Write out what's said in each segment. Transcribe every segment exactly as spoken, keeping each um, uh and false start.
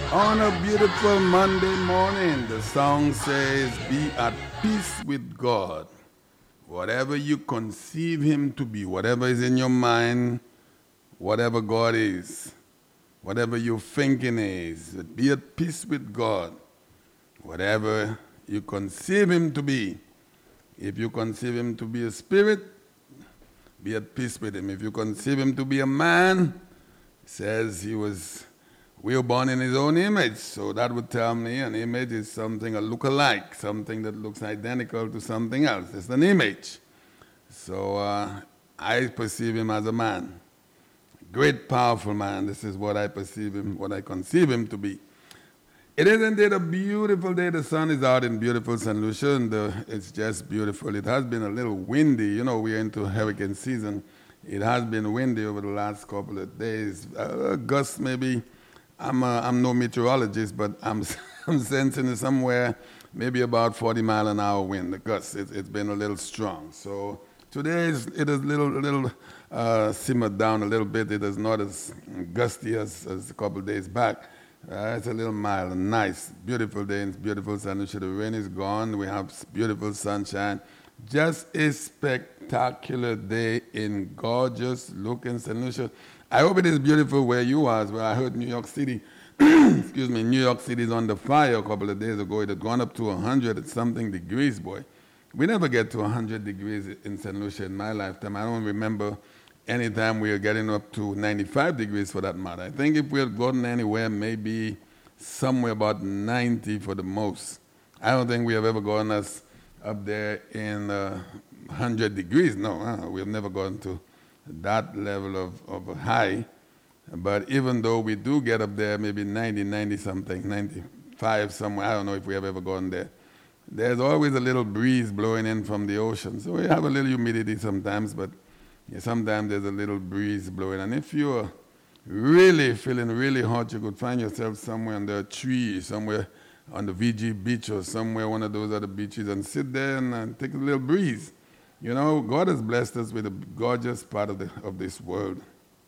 On a beautiful Monday morning, the song says, be at peace with God. Whatever you conceive Him to be, whatever is in your mind, whatever God is, whatever your thinking is, be at peace with God. Whatever you conceive Him to be. If you conceive Him to be a spirit, be at peace with Him. If you conceive Him to be a man, says He was, we were born in His own image. So that would tell me an image is something, a look-alike, something that looks identical to something else. It's an image. So uh, I perceive Him as a man. Great, powerful man. This is what I perceive Him, what I conceive Him to be. It is indeed a beautiful day. The sun is out in beautiful Saint Lucia, and the, it's just beautiful. It has been a little windy. You know, we're into hurricane season. It has been windy over the last couple of days. Uh, gusts maybe, I'm, a, I'm no meteorologist, but I'm, I'm sensing it somewhere, maybe about forty mile an hour wind. The gusts, it, it's been a little strong. So today is, it is a little, little uh, simmered down a little bit. It is not as gusty as, as a couple of days back. Uh, it's a little mild and nice. Beautiful day in beautiful Saint Lucia. The rain is gone. We have beautiful sunshine. Just a spectacular day in gorgeous looking Saint Lucia. I hope it is beautiful where you are as well. I heard New York City, excuse me, New York City is under fire a couple of days ago. It had gone up to one hundred something degrees, boy. We never get to one hundred degrees in Saint Lucia in my lifetime. I don't remember anytime we are getting up to ninety-five degrees for that matter. I think if we had gotten anywhere, maybe somewhere about ninety for the most. I don't think we have ever gone us up there in uh, one hundred degrees. No, uh, we have never gone to that level of, of a high. But even though we do get up there, maybe ninety, ninety something, ninety-five somewhere, I don't know if we have ever gone there. There's always a little breeze blowing in from the ocean. So we have a little humidity sometimes, but yeah, sometimes there's a little breeze blowing. And if you're really feeling really hot, you could find yourself somewhere under a tree, somewhere on the V G beach or somewhere, one of those other beaches, and sit there and uh, take a little breeze. You know, God has blessed us with a gorgeous part of, the, of this world.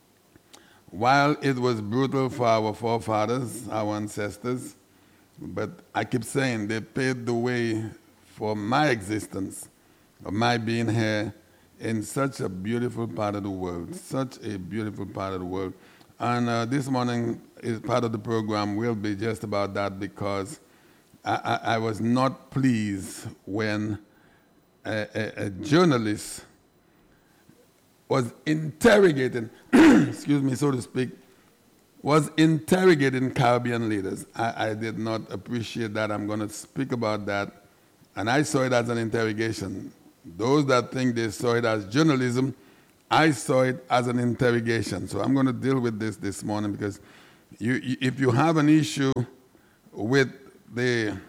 While it was brutal for our forefathers, our ancestors, but I keep saying they paved the way for my existence, of my being here, in such a beautiful part of the world, such a beautiful part of the world. And uh, this morning, is part of the program will be just about that, because I, I, I was not pleased when a, a, a journalist was interrogating, excuse me, so to speak, was interrogating Caribbean leaders. I, I did not appreciate that. I'm going to speak about that. And I saw it as an interrogation. Those that think they saw it as journalism, I saw it as an interrogation. So I'm going to deal with this this morning, because you, you, if you have an issue with the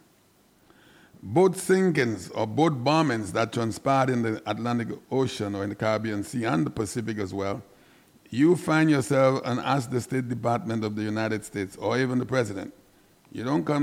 boat sinkings or boat bombings that transpired in the Atlantic Ocean or in the Caribbean Sea and the Pacific as well, you find yourself and ask the State Department of the United States or even the President. You don't come